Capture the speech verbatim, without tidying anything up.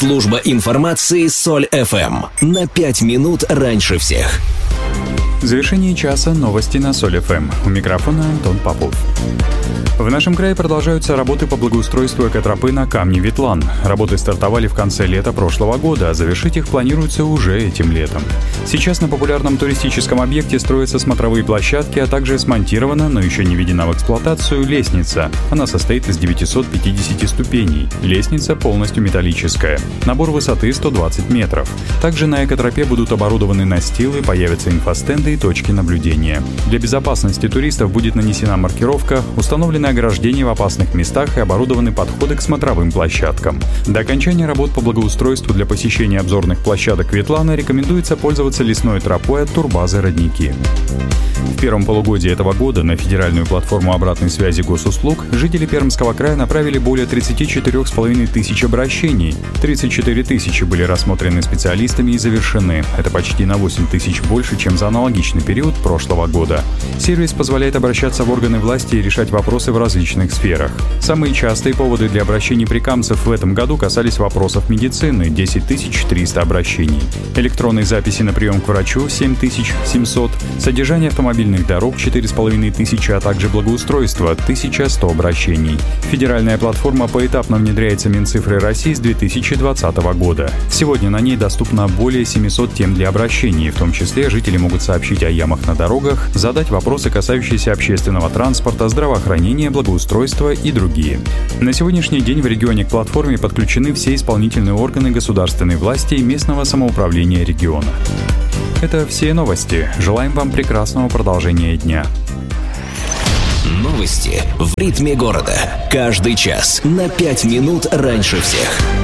Служба информации Соль эф эм. На пять минут раньше всех. В завершении часа новости на Соль эф эм. У микрофона Антон Попов. В нашем крае продолжаются работы по благоустройству экотропы на камне Ветлан. Работы стартовали в конце лета прошлого года, а завершить их планируется уже этим летом. Сейчас на популярном туристическом объекте строятся смотровые площадки, а также смонтирована, но еще не введена в эксплуатацию, лестница. Она состоит из девятисот пятидесяти ступеней. Лестница полностью металлическая. Набор высоты сто двадцать метров. Также на экотропе будут оборудованы настилы, появятся инфостенды и точки наблюдения. Для безопасности туристов будет нанесена маркировка, установлены ограждения в опасных местах и оборудованы подходы к смотровым площадкам. До окончания работ по благоустройству для посещения обзорных площадок Ветлана рекомендуется пользоваться лесной тропой от турбазы «Родники». В первом полугодии этого года на федеральную платформу обратной связи госуслуг жители Пермского края направили более тридцать четыре с половиной тысяч обращений. тридцать четыре тысячи были рассмотрены специалистами и завершены. Это почти на восемь тысяч больше, чем за аналогичный период прошлого года. Сервис позволяет обращаться в органы власти и решать вопросы в различных сферах. Самые частые поводы для обращений прикамцев в этом году касались вопросов медицины – десять тысяч триста обращений, электронной записи на прием к врачу – семь тысяч семьсот, содержание автомобильных дорог – четыре с половиной тысячи, а также благоустройство – тысяча сто обращений. Федеральная платформа поэтапно внедряется Минцифрой России с две тысячи двадцатого года. Сегодня на ней доступно более семисот тем для обращений, в том числе жители могут сообщить о ямах на дорогах, задать вопросы, касающиеся общественного транспорта, здравоохранения, благоустройства и другие. На сегодняшний день в регионе к платформе подключены все исполнительные органы государственной власти и местного самоуправления региона. Это все новости. Желаем вам прекрасного продолжения дня. Новости в ритме города. Каждый час на пять минут раньше всех.